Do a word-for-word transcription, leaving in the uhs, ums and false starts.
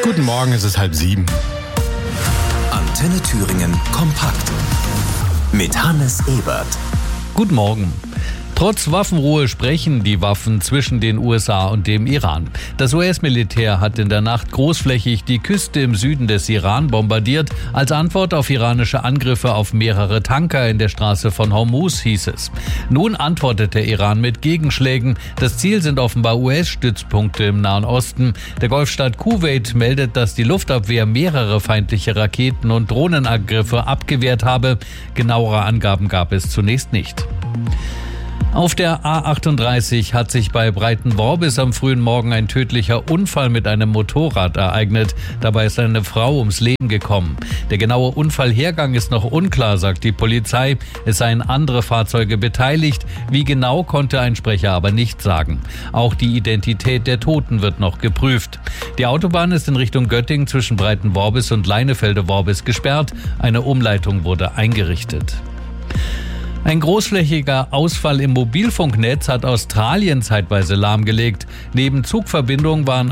Guten Morgen, es ist halb sieben. Antenne Thüringen kompakt mit Hannes Ebert. Guten Morgen. Trotz Waffenruhe sprechen die Waffen zwischen den U S A und dem Iran. Das U S-Militär hat in der Nacht großflächig die Küste im Süden des Iran bombardiert. Als Antwort auf iranische Angriffe auf mehrere Tanker in der Straße von Hormuz, hieß es. Nun antwortet der Iran mit Gegenschlägen. Das Ziel sind offenbar U S-Stützpunkte im Nahen Osten. Der Golfstaat Kuwait meldet, dass die Luftabwehr mehrere feindliche Raketen- und Drohnenangriffe abgewehrt habe. Genauere Angaben gab es zunächst nicht. Auf der A achtunddreißig hat sich bei Breitenworbis am frühen Morgen ein tödlicher Unfall mit einem Motorrad ereignet. Dabei ist eine Frau ums Leben gekommen. Der genaue Unfallhergang ist noch unklar, sagt die Polizei. Es seien andere Fahrzeuge beteiligt. Wie genau, konnte ein Sprecher aber nicht sagen. Auch die Identität der Toten wird noch geprüft. Die Autobahn ist in Richtung Göttingen zwischen Breitenworbis und Leinefelde-Worbis gesperrt. Eine Umleitung wurde eingerichtet. Ein großflächiger Ausfall im Mobilfunknetz hat Australien zeitweise lahmgelegt. Neben Zugverbindungen waren